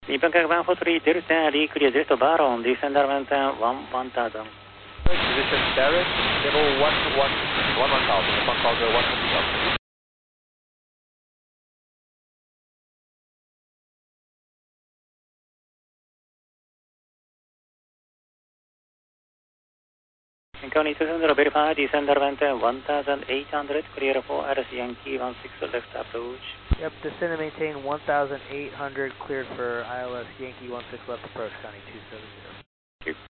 日本各番43デルタリークリアジェットバーロンディセンダーメンテン1000 Position direct, level 111000, Japan Cargo 120,000. Incognito Sender verify descender 1800 clear for Alice Yankee 16 left approach. Yep, descend and maintain 1800 cleared for ILS Yankee 16 left approach, County 270.